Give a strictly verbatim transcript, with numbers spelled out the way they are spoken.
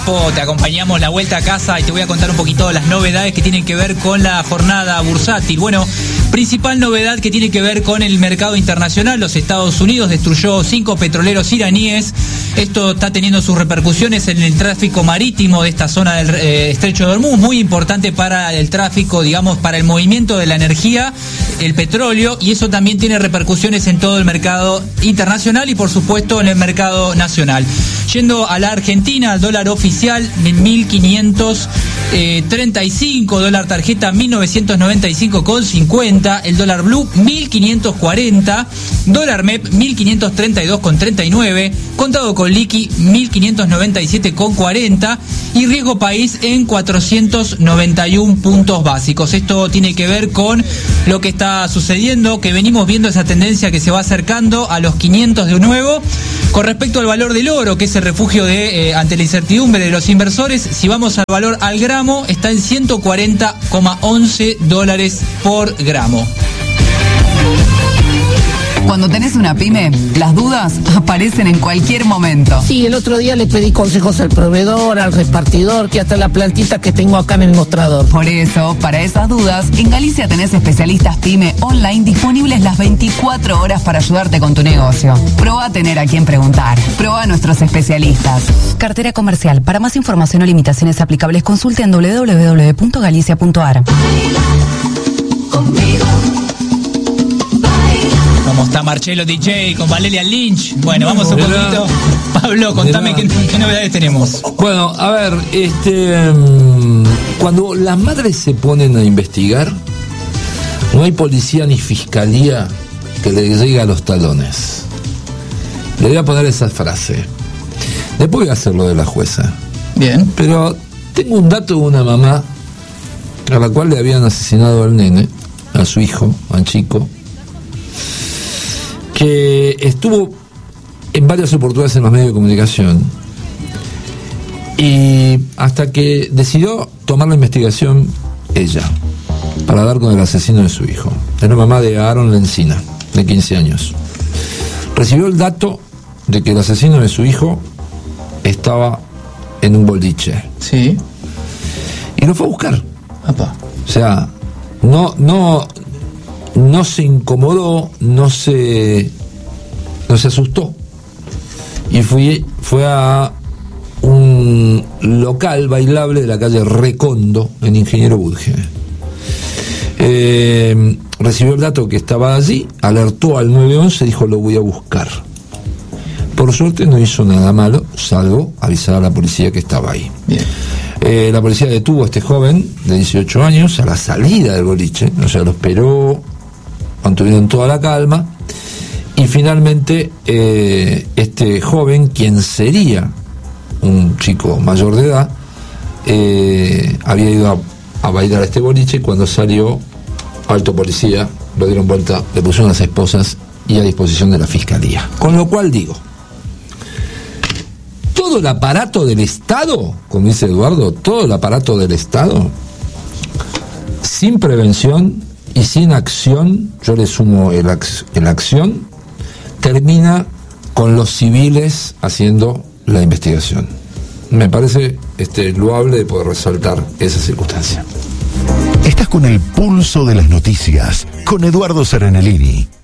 Te acompañamos la vuelta a casa y te voy a contar un poquito de las novedades que tienen que ver con la jornada bursátil. Bueno, principal novedad que tiene que ver con el mercado internacional. Los Estados Unidos destruyó cinco petroleros iraníes. Esto está teniendo sus repercusiones en el tráfico marítimo de esta zona del eh, Estrecho de Hormuz, muy importante para el tráfico, digamos, para el movimiento de la energía, el petróleo, y eso también tiene repercusiones en todo el mercado internacional y por supuesto en el mercado nacional. Yendo a la Argentina, el dólar oficial en mil quinientos treinta y cinco, dólar tarjeta mil novecientos noventa y cinco con cincuenta, el dólar blue mil quinientos cuarenta, dólar M E P mil quinientos treinta y dos con treinta y nueve, contado con liqui mil quinientos noventa y siete con cuarenta y riesgo país en cuatrocientos noventa y uno puntos básicos. Esto tiene que ver con lo que está sucediendo, que venimos viendo esa tendencia que se va acercando a los quinientos de nuevo. Con respecto al valor del oro, que es el refugio de eh, ante la incertidumbre de los inversores, si vamos al valor al gramo, está en ciento cuarenta coma once dólares por gramo. Cuando tenés una pyme, las dudas aparecen en cualquier momento. Sí, el otro día le pedí consejos al proveedor, al repartidor, que hasta la plantita que tengo acá en el mostrador. Por eso, para esas dudas, en Galicia tenés especialistas pyme online disponibles las veinticuatro horas para ayudarte con tu negocio. Probá a tener a quien preguntar. Probá a nuestros especialistas. Cartera comercial. Para más información o limitaciones aplicables, consulte en doble u doble u doble u punto galicia punto a r. Conmigo. ¿Cómo está Marcelo D J con Valeria Lynch? Bueno, vamos un poquito. Pablo, contame qué, qué novedades tenemos. Bueno, a ver, este, cuando las madres se ponen a investigar, no hay policía ni fiscalía que le llegue a los talones. Le voy a poner esa frase. Después voy a hacer lo de la jueza. Bien. Pero tengo un dato de una mamá a la cual le habían asesinado al nene, a su hijo, al chico, que estuvo en varias oportunidades en los medios de comunicación y hasta que decidió tomar la investigación ella para dar con el asesino de su hijo. Es la mamá de Aaron Lencina, de quince años. Recibió el dato de que el asesino de su hijo estaba en un boliche. Sí. Y lo fue a buscar. Apa. O sea, no, no, no se incomodó, no se, no se asustó. Y fui, fue a un local bailable de la calle Recondo, en Ingeniero Budge. Eh, recibió el dato que estaba allí, alertó al nueve once, dijo lo voy a buscar. Por suerte no hizo nada malo, salvo avisar a la policía que estaba ahí. Bien. Eh, la policía detuvo a este joven de dieciocho años a la salida del boliche, o sea, lo esperó, mantuvieron toda la calma, y finalmente eh, este joven, quien sería un chico mayor de edad, eh, había ido a, a bailar a este boliche, y cuando salió, alto policía, lo dieron vuelta, le pusieron las esposas y a disposición de la fiscalía. Con lo cual digo, todo el aparato del Estado, como dice Eduardo, todo el aparato del Estado, sin prevención y sin acción, yo le sumo el, ac- el acción, termina con los civiles haciendo la investigación. Me parece este, loable de poder resaltar esa circunstancia. Estás con el pulso de las noticias, con Eduardo Serenellini.